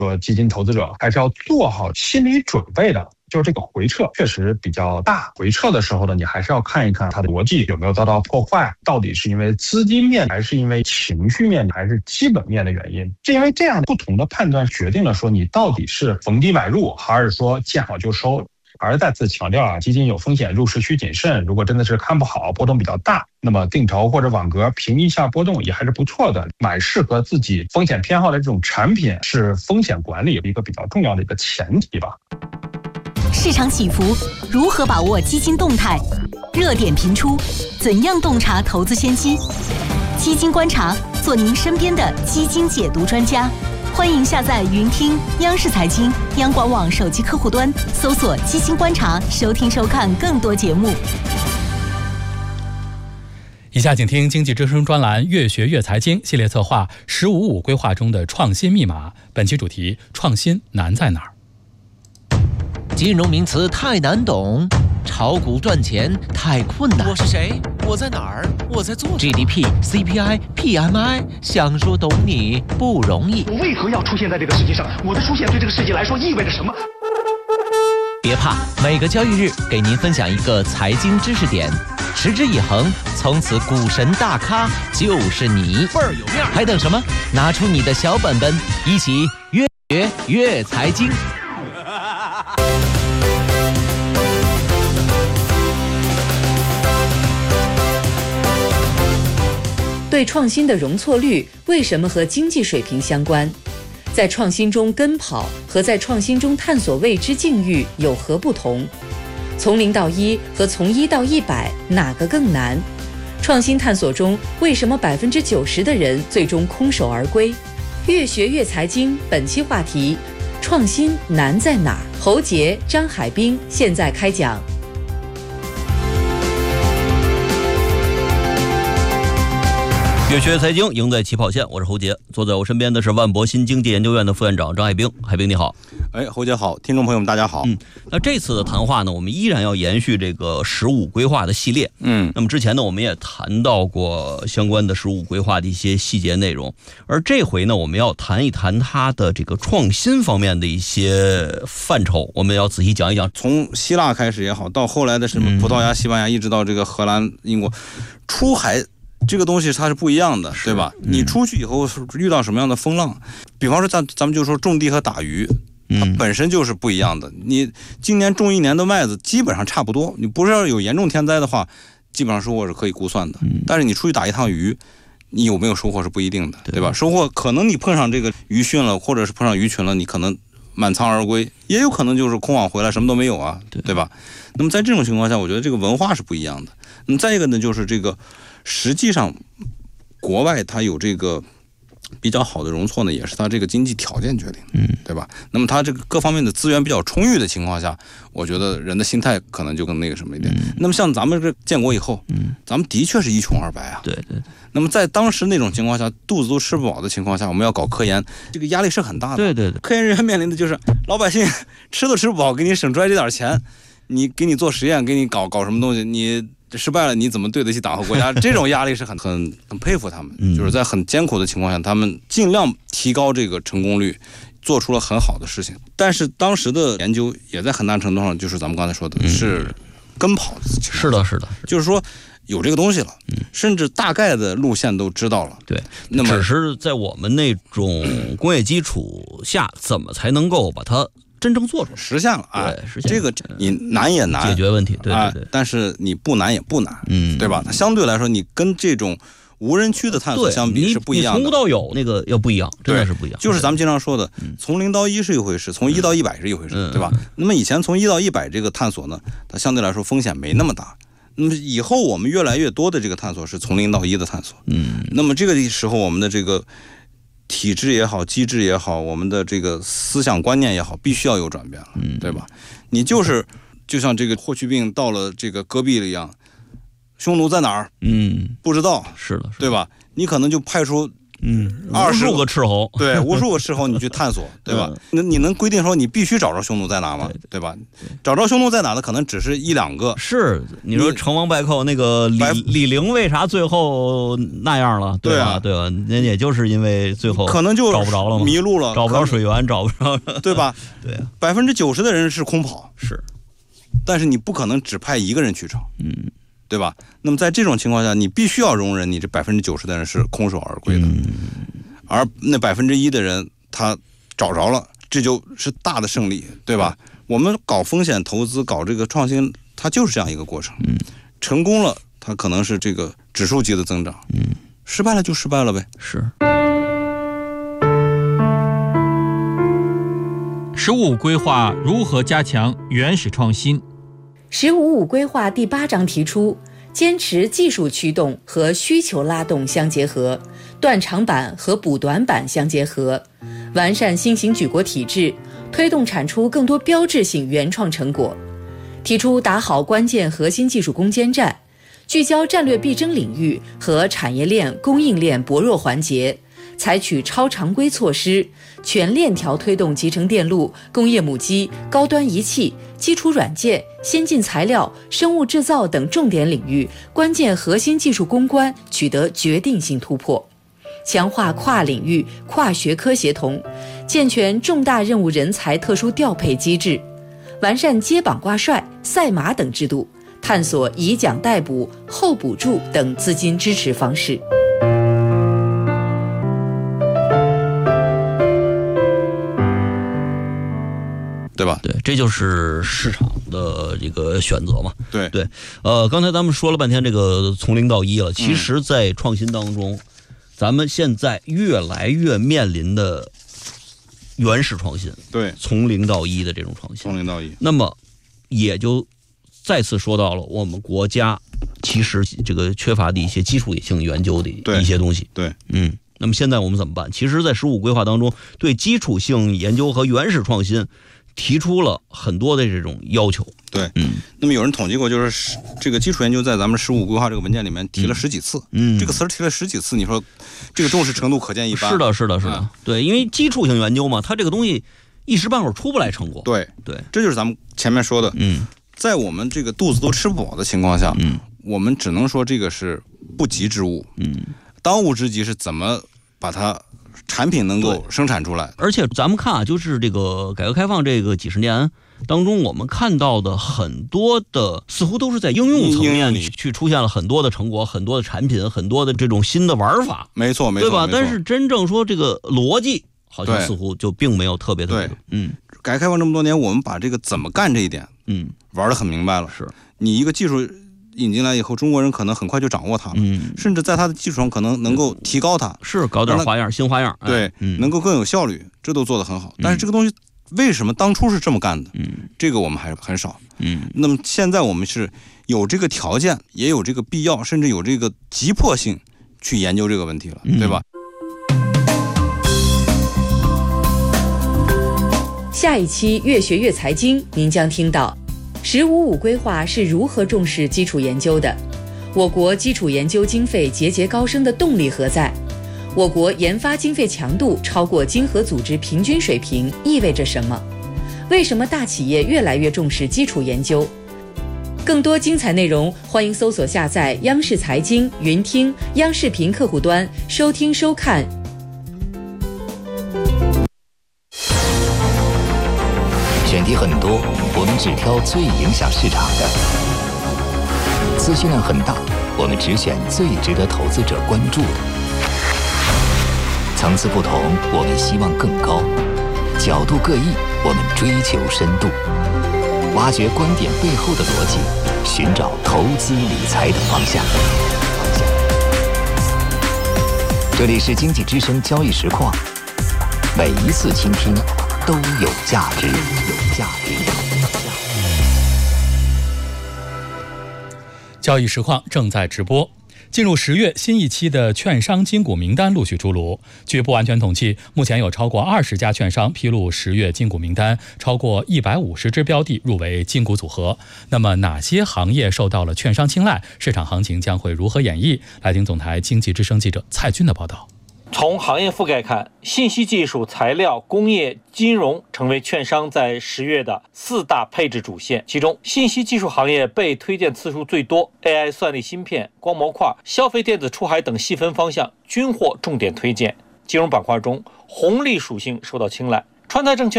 说基金投资者还是要做好心理准备的。就是这个回撤确实比较大，回撤的时候呢，你还是要看一看它的逻辑有没有遭到破坏，到底是因为资金面，还是因为情绪面，还是基本面的原因。是因为这样不同的判断决定了说你到底是逢低买入，还是说见好就收。而再次强调基金有风险，入市需谨慎。如果真的是看不好，波动比较大，那么定投或者网格平一下波动也还是不错的。买适合自己风险偏好的这种产品，是风险管理一个比较重要的一个前提吧。 市场起伏，如何把握基金动态？热点频出，怎样洞察投资先机？基金观察，做您身边的基金解读专家。欢迎下载云听央视财经、央广网手机客户端，搜索基金观察，收听收看更多节目。 以下请听经济之声专栏越学越财经系列策划“15-5”规划中的创新密码。本期主题：创新难在哪儿？ 金融名词太难懂，炒股赚钱太困难。 我是谁？我在哪儿？我在做什么 ？GDP、CPI、PMI， 想说懂你不容易。 我为何要出现在这个世界上？我的出现对这个世界来说意味着什么？ 别怕，每个交易日给您分享一个财经知识点，持之以恒，从此股神大咖就是你。 倍儿有面。 还等什么？拿出你的小本本，一起越学越财经。 对创新的容错率为什么和经济水平相关？在创新中跟跑和在创新中探索未知境遇有何不同？从0到1和从1到100哪个更难？创新探索中为什么90%的人最终空手而归？越学越财经本期话题：创新难在哪儿？侯杰、张海滨现在开讲。 越学财经，赢在起跑线。我是侯杰，坐在我身边的是万博新经济研究院的副院长张海滨。海滨你好。 侯杰好，听众朋友们大家好。 那这次的谈话呢，我们依然要延续这个15规划的系列。那么之前呢，我们也谈到过相关的15规划的一些细节内容，而这回呢，我们要谈一谈它的这个创新方面的一些范畴，我们要仔细讲一讲。 从希腊开始也好，到后来的什么葡萄牙、西班牙，一直到这个荷兰、英国，出海这个东西它是不一样的，对吧？你出去以后遇到什么样的风浪，比方说咱们就说种地和打鱼，它本身就是不一样的。你今年种一年的麦子基本上差不多，你不是要有严重天灾的话，基本上收获是可以估算的。但是你出去打一趟鱼，你有没有收获是不一定的，对吧？收获可能你碰上这个鱼汛了，或者是碰上鱼群了，你可能满仓而归，也有可能就是空网回来什么都没有啊，对吧？那么在这种情况下，我觉得这个文化是不一样的。那么再一个呢，就是这个实际上国外它有这个比较好的容错呢，也是它这个经济条件决定的，对吧？那么它这个各方面的资源比较充裕的情况下，我觉得人的心态可能就更那个什么一点。那么像咱们这建国以后，咱们的确是一穷二白啊。 对。 那么在当时那种情况下，肚子都吃不饱的情况下，我们要搞科研，这个压力是很大的。 对。 科研人员面临的就是老百姓吃都吃不饱，给你省出来这点钱，给你做实验，给你搞什么东西，你失败了，你怎么对得起党和国家？这种压力是很佩服他们，就是在很艰苦的情况下，他们尽量提高这个成功率，做出了很好的事情。但是当时的研究也在很大程度上，就是咱们刚才说的，是跟跑的情况。 是的， 就是说有这个东西了，甚至大概的路线都知道了。 对， 那么只是在我们那种工业基础下，怎么才能够把它真正做出来， 实现了啊！ 实现这个你难也难， 解决问题，对。 但是你不难也不难，对吧？它相对来说，你跟这种无人区的探索相比是不一样的。 你从无到有那个要不一样，真的是不一样。 就是咱们经常说的，从0到1是一回事，从1到100是一回事，对吧？那么以前从1到100这个探索呢，它相对来说风险没那么大。那么以后我们越来越多的这个探索是从0到1的探索，那么这个时候我们的这个体制也好，机制也好，我们的这个思想观念也好，必须要有转变了，对吧？你就像这个霍去病到了这个戈壁了一样，匈奴在哪儿？不知道， 是的， 对吧？你可能就派出无数个斥候， 对，无数个斥候你去探索，对吧？那你能规定说你必须找着匈奴在哪吗？对吧？找着匈奴在哪的可能只是1、2个。 是，你说成王败寇那个李陵为啥最后那样了？对吧？那也就是因为最后可能就找不着了嘛， 迷路了， 找不着水源，找不着， 对吧？ 对 ，90%的人是空跑， 是， 但是你不可能只派1个人去找，对吧？那么在这种情况下，你必须要容忍你这90%的人是空手而归的，而那1%的人他找着了，这就是大的胜利，对吧？我们搞风险投资，搞这个创新，它就是这样一个过程。成功了，它可能是这个指数级的增长，失败了就失败了呗。 是。 “15+5”规划如何加强原始创新 ？“15+5”规划第8章提出，坚持技术驱动和需求拉动相结合，断长板和补短板相结合，完善新型举国体制，推动产出更多标志性原创成果。提出打好关键核心技术攻坚战，聚焦战略必争领域和产业链供应链薄弱环节，采取超常规措施，全链条推动集成电路、工业母机、高端仪器、基础软件、先进材料、生物制造等重点领域关键核心技术攻关取得决定性突破，强化跨领域、跨学科协同，健全重大任务人才特殊调配机制，完善接榜挂帅、赛马等制度，探索以奖代补、后补助等资金支持方式。 对吧？ 对，这就是市场的这个选择嘛。 对， 刚才咱们说了半天这个从零到一了，其实在创新当中，咱们现在越来越面临的原始创新， 对， 从零到一的这种创新， 从零到一， 那么也就再次说到了我们国家其实这个缺乏的一些基础性研究的一些东西。 对， 那么现在我们怎么办？其实，在15规划当中，对基础性研究和原始创新提出了很多的这种要求。 对，那么有人统计过，就是这个基础研究在咱们15规划这个文件里面提了10几次，这个词儿提了10几次，你说这个重视程度可见一斑。 是的，对，因为基础性研究嘛，它这个东西一时半会儿出不来成果。 对，这就是咱们前面说的，在我们这个肚子都吃不饱的情况下，我们只能说这个是不急之物，当务之急是怎么把它产品能够生产出来。 而且咱们看啊，就是这个改革开放这个几十年当中，我们看到的很多的似乎都是在应用层面去出现了很多的成果，很多的产品，很多的这种新的玩法。 没错， 对吧？但是真正说这个逻辑，好像似乎就并没有特别多。 改革开放这么多年，我们把这个怎么干这一点，玩得很明白了。 是你一个技术引进来以后，中国人可能很快就掌握它了，甚至在它的基础上可能能够提高它， 是搞点花样，新花样， 对，能够更有效率，这都做得很好。但是这个东西为什么当初是这么干的？这个我们还很少。那么现在我们是有这个条件，也有这个必要，甚至有这个急迫性去研究这个问题了，对吧？ 下一期越学越财经，您将听到15+5规划是如何重视基础研究的，我国基础研究经费节节高升的动力何在？我国研发经费强度超过经合组织平均水平意味着什么？为什么大企业越来越重视基础研究？更多精彩内容，欢迎搜索下载央视财经、云听、央视频客户端收听收看。 选题很多，我们只挑最影响市场的；资讯量很大，我们只选最值得投资者关注的。层次不同，我们希望更高；角度各异，我们追求深度。挖掘观点背后的逻辑，寻找投资理财的方向。这里是经济之声交易实况，每一次倾听都有价值， 交易实况正在直播。进入10月，新一期的券商金股名单陆续出炉。据不完全统计，目前有超过20家券商披露10月金股名单，超过150只标的入围金股组合。那么哪些行业受到了券商青睐？市场行情将会如何演绎？来听总台经济之声记者蔡军的报道。 从行业覆盖看，信息技术、材料、工业、金融成为券商在10月的4大配置主线。其中，信息技术行业被推荐次数最多 ，AI 算力芯片、光模块、消费电子出海等细分方向均获重点推荐。金融板块中，红利属性受到青睐。川泰证券